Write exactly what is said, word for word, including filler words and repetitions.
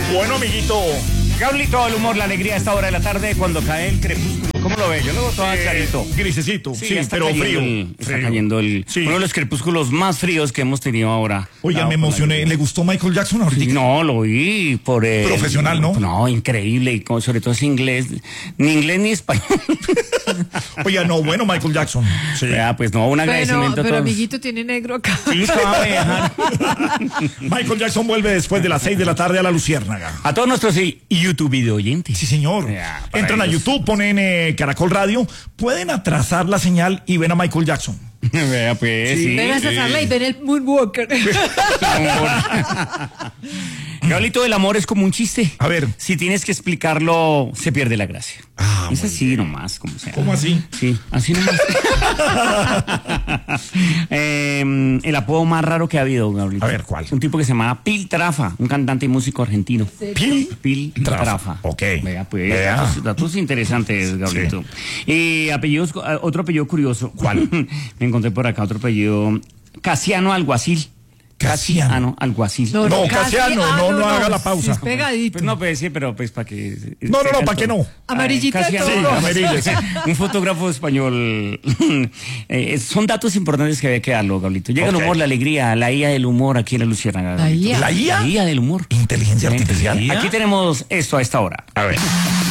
Bueno, amiguito. Gablito, el humor, la alegría a esta hora de la tarde cuando cae el crepúsculo. ¿Cómo lo ve? Yo lo veo todo Eh, clarito. Grisecito, sí, ya está pero cayendo frío. el- está frío. cayendo el, Sí. uno de los crepúsculos más fríos que hemos tenido ahora. Oiga, Dado me con la emocioné. lluvia. ¿Le gustó Michael Jackson ahorita? No, lo vi por... eh, Profesional, ¿no? No, increíble, y como sobre todo es inglés, ni inglés ni español. Oiga, no, bueno, Michael Jackson. Sí. Ya, pues no, un Pero, agradecimiento a pero todos. amiguito tiene negro acá. Sí, suave, ajá. Michael Jackson vuelve después de las seis de la tarde a la Luciérnaga. A todos nuestros eh, YouTube video oyentes. Sí, señor. Ya, para Entran a ellos. YouTube, ponen eh, Caracol Radio, pueden atrasar la señal y ven a Michael Jackson. Vea, pues, sí. Ven a Cesarla y ven el Moonwalker. Gablito, el amor es como un chiste. A ver. Si tienes que explicarlo, se pierde la gracia. Ah, es muy así nomás, como sea. ¿Cómo así? Sí, así nomás. Eh, el apodo más raro que ha habido, Gablito. A ver, ¿cuál? Un tipo que se llamaba Piltrafa, un cantante y músico argentino. Pil. Piltrafa. Trafa. Ok. Vea, pues, Vea. Datos, datos interesantes, Gablito. Y apellidos, eh, otro apellido curioso. ¿Cuál? Me encontré por acá otro apellido. Casiano Alguacil. Casiano. Alguacil. No, Casiano, ah, no, no haga la pausa. Es pegadito. Pues no, pues sí, pero pues para que... No, no, no, ¿para qué no? Amarillita Casi todo. Sí, amarillo, sí. Un fotógrafo español. Eh, son datos importantes que había que darlo, Gablito. Llega Ok. el humor, la alegría, la I A del humor aquí en la Luciérnaga. La Gablito. I A. ¿La I A? La I A del humor. Inteligencia artificial. Aquí tenemos esto a esta hora. A ver.